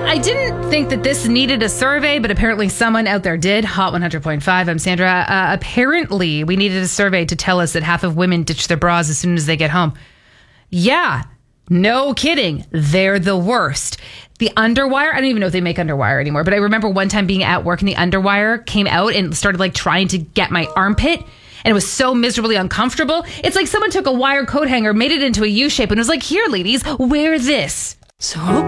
I didn't think that this needed a survey, but apparently someone out there did. Hot 100.5. I'm Sandra. Apparently, we needed a survey to tell us that half of women ditch their bras as soon as they get home. Yeah, no kidding. They're the worst. The underwire, I don't even know if they make underwire anymore, but I remember one time being at work and the underwire came out and started like trying to get my armpit. And it was so miserably uncomfortable. It's like someone took a wire coat hanger, made it into a U shape and was like, here, ladies, wear this. So